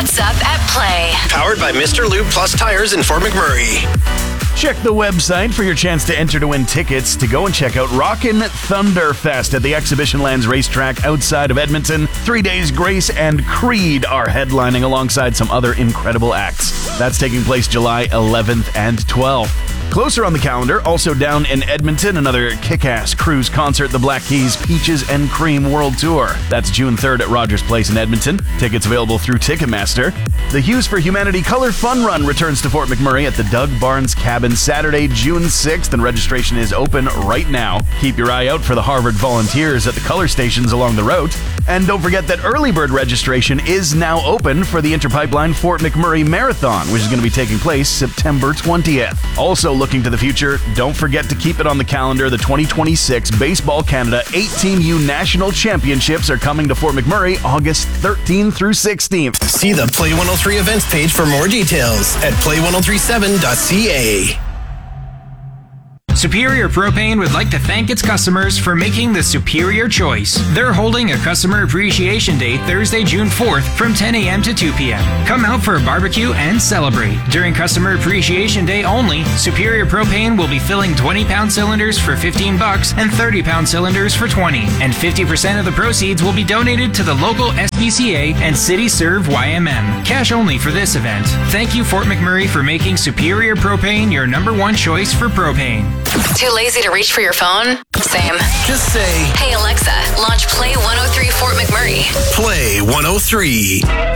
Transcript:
What's Up at Play. Powered by Mr. Lube Plus Tires in Fort McMurray. Check the website for your chance to enter to win tickets to go and check out Rockin' Thunderfest at the Exhibition Lands Racetrack outside of Edmonton. 3 days, Grace and Creed are headlining alongside some other incredible acts. That's taking place July 11th and 12th. Closer on the calendar, also down in Edmonton, another kick-ass cruise concert, the Black Keys Peaches and Cream World Tour. That's June 3rd at Rogers Place in Edmonton. Tickets available through Ticketmaster. The Hues for Humanity Color Fun Run returns to Fort McMurray at the Doug Barnes Cabin Saturday, June 6th, and registration is open right now. Keep your eye out for the Harvard Volunteers at the color stations along the route. And don't forget that early bird registration is now open for the Interpipeline Fort McMurray Marathon, which is going to be taking place September 20th. Also looking to the future, don't forget to keep it on the calendar. The 2026 Baseball Canada 8-Team U National Championships are coming to Fort McMurray August 13th through 16th. See the Play 103 events page for more details at play1037.ca. Superior Propane would like to thank its customers for making the superior choice. They're holding a Customer Appreciation Day Thursday, June 4th from 10 a.m. to 2 p.m. Come out for a barbecue and celebrate. During Customer Appreciation Day only, Superior Propane will be filling 20-pound cylinders for $15 and 30-pound cylinders for $20. And 50% of the proceeds will be donated to the local SPCA and City Serve YMM. Cash only for this event. Thank you, Fort McMurray, for making Superior Propane your number one choice for propane. Too lazy to reach for your phone? Same. Just say, Hey Alexa, launch Play 103 Fort McMurray. Play 103.